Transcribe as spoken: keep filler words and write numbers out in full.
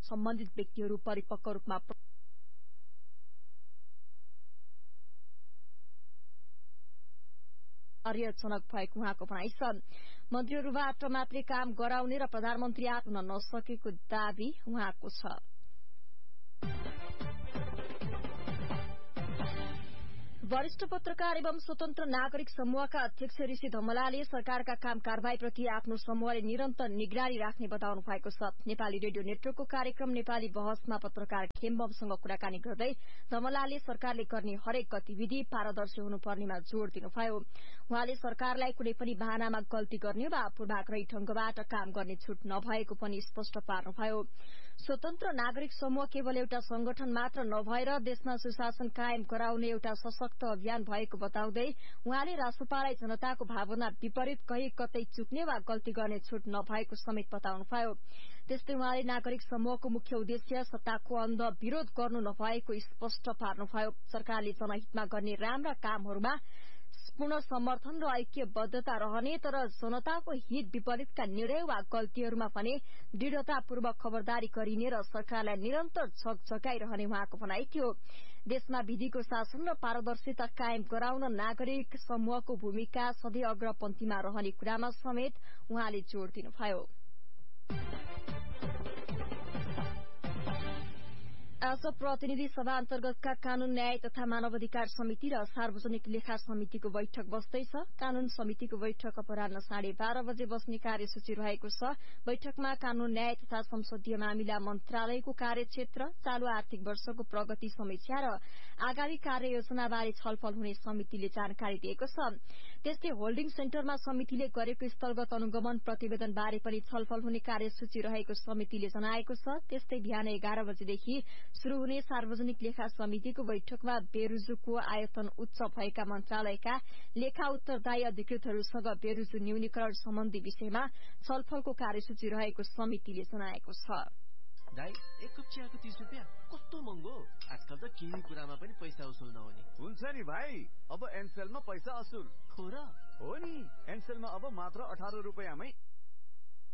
सम्बन्धित व्यक्तिहरू परिपक्व रूपमा आश्चर्यजनक भएको उहाँको भनाइ छ। मन्त्रीहरूबाट मात्रै काम गराउने र प्रधानमन्त्री आफै हुन नसकेको दावी उहाँको छ। वरिष्ठ पत्रकार एवं स्वतन्त्र नागरिक समूहका अध्यक्ष ऋषि धमलाले सरकारका काम कारबाहीप्रति आफ्नो समूहले निरन्तर निगरानी राख्ने बताउनु भएको छ। नेपाली रेडियो नेटवर्कको कार्यक्रम नेपाली बहसमा पत्रकार खेम्बमसँग कुराकानी गर्दै धमलाले सरकारले गर्ने हरेक गतिविधि पारदर्शी हुनुपर्नेमा जोड़ दिनुभयो। उहाँले सरकारलाई कुनै पनि बहानामा गल्ती गर्ने वा पूर्वाग्रही ढंगबाट काम गर्ने छूट नभएको पनि स्पष्ट पार्नुभयो। स्वतन्त्र नागरिक समूह केवल एउटा संगठन मात्र नभएर देशमा सुशासन कायम गराउने एउटा सशक्त अभियान भएको बताउँदै उहाँले राष्ट्रपालाई जनताको भावना विपरीत कही कतै चुक्ने वा गल्ती गर्ने छूट नभएको समेत बताउनुभयो। त्यस्तै उहाँले नागरिक समूहको मुख्य उद्देश्य सत्ताको अन्ध विरोध गर्नु नभएको स्पष्ट पार्नुभयो। सरकारले जनहितमा गर्ने राम्रा कामहरूमा पूर्ण समर्थन र ऐक्यबद्धता रहने तर जनताको हित विपरीतका निर्णय वा गल्तीहरूमा भने दृढ़तापूर्वक खबरदारी गरिने र सरकारलाई निरन्तर झकझकाइरहने उहाँको भनाइ थियो। देशमा विधिको शासन र पारदर्शिता कायम गराउन नागरिक समूहको भूमिका सधैँ अग्रपन्थीमा रहने कुरामा समेत उहाँले जोड़ दिनुभयो। आज प्रतिनिधि सभा अन्तर्गतका कानून न्याय तथा मानवाधिकार समिति र सार्वजनिक लेखा समितिको बैठक बस्दैछ। कानून समितिको बैठक अपराह्न साढे बाह्र बजे बस्ने कार्यसूची रहेको छ। बैठकमा कानून न्याय तथा संसदीय मामिला मन्त्रालयको कार्यक्षेत्र, चालू आर्थिक वर्षको प्रगति समीक्षा र आगामी कार्ययोजनाबारे छलफल हुने समितिले जानकारी दिएको छ। त्यस्तै होल्डिङ सेन्टरमा समितिले गरेको स्थलगत अनुगमन प्रतिवेदनबारे पनि छलफल हुने कार्यसूची रहेको समितिले जनाएको छ। त्यस्तै बिहान एघार बजेदेखि शुरू हुने सार्वजनिक लेखा समितिको बैठकमा बेरुजुको आयतन उच्च भएका मन्त्रालयका लेखा उत्तरदायी अधिकृतहरूसँग बेरुजु न्यूनीकरण सम्बन्धी विषयमा छलफलको कार्यसूची रहेको समितिले जनाएको छ। दाइ, एक कप चियाको तीस रुपियाँ कस्तो महँगो। आजकल त किन्ने कुरामा पनि पैसा असुल नहुने। हुन्छ नि भाइ, अब एनसेलमा पैसा असुल हो र? हो नि, एनसेलमा अब मात्र अठार रुपियाँमै